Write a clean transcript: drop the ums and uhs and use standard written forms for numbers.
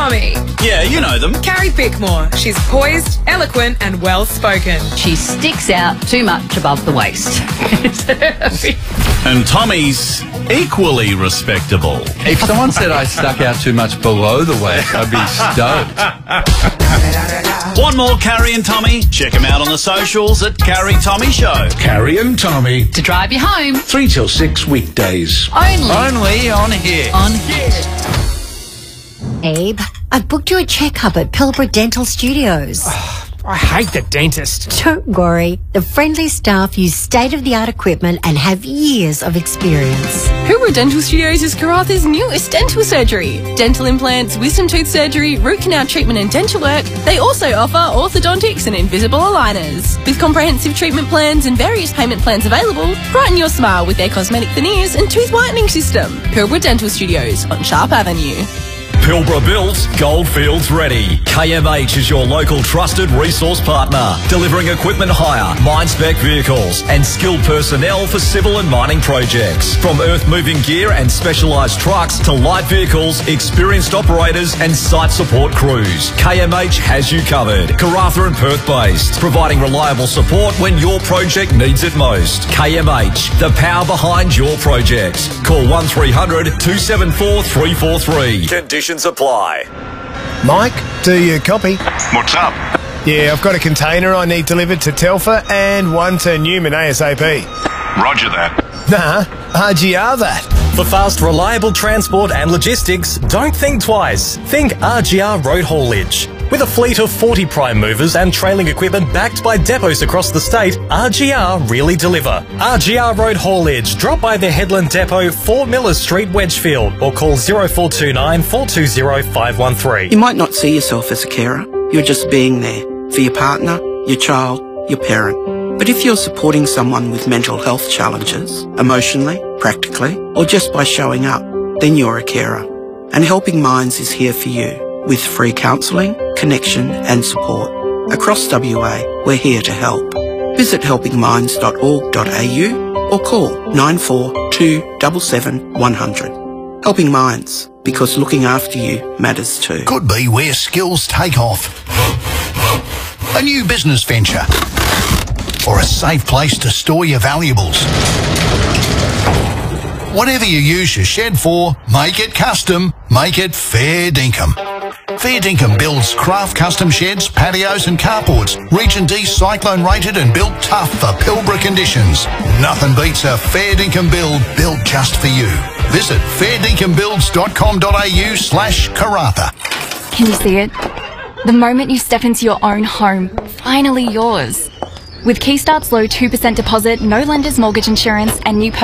Tommy. Yeah, you know them. Carrie Bickmore. She's poised, eloquent and well-spoken. She sticks out too much above the waist. And Tommy's equally respectable. If someone said I stuck out too much below the waist, I'd be stoked. Want more Carrie and Tommy? Check them out on the socials at Carrie Tommy Show. Carrie and Tommy, To drive you home. 3 till 6 weekdays. Only on here. On here. Abe, I've booked you a checkup at Pilbara Dental Studios. I hate the dentist. Don't worry, the friendly staff use state-of-the-art equipment and have years of experience. Pilbara Dental Studios is Karatha's newest dental surgery. Dental implants, wisdom tooth surgery, root canal treatment and dental work. They also offer orthodontics and invisible aligners. With comprehensive treatment plans and various payment plans available, brighten your smile with their cosmetic veneers and tooth whitening system. Pilbara Dental Studios on Sharp Avenue. Pilbara built, Goldfields ready. KMH is your local trusted resource partner, delivering equipment hire, mine-spec vehicles and skilled personnel for civil and mining projects. From earth-moving gear and specialised trucks to light vehicles, experienced operators and site support crews, KMH has you covered. Karatha and Perth-based, providing reliable support when your project needs it most. KMH, the power behind your project. Call 1300 274 343. Conditions apply. Mike, do you copy? What's up? Yeah, I've got a container I need delivered to Telfer and one to Newman ASAP. Roger that. Nah, RGR that. For fast, reliable transport and logistics, don't think twice. Think RGR Road Haulage. With a fleet of 40 prime movers and trailing equipment backed by depots across the state, RGR really deliver. RGR Road Haulage. Drop by their Headland Depot, 4 Millers Street, Wedgefield, or call 0429 420 513. You might not see yourself as a carer. You're just being there for your partner, your child, your parent. But if you're supporting someone with mental health challenges, emotionally, practically, or just by showing up, then you're a carer. And Helping Minds is here for you with free counselling, connection and support. Across WA, we're here to help. Visit helpingminds.org.au or call 94 277 100. Helping Minds, because looking after you matters too. Could be where skills take off. A new business venture. Or a safe place to store your valuables. Whatever you use your shed for, make it custom, make it fair dinkum. Fair Dinkum builds craft custom sheds, patios and carports, Region D cyclone rated and built tough for Pilbara conditions. Nothing beats a Fair Dinkum build built just for you. Visit fairdinkumbuilds.com.au/Karatha. Can you see it? The moment you step into your own home, finally yours. With Keystart's low 2% deposit, no lender's mortgage insurance and new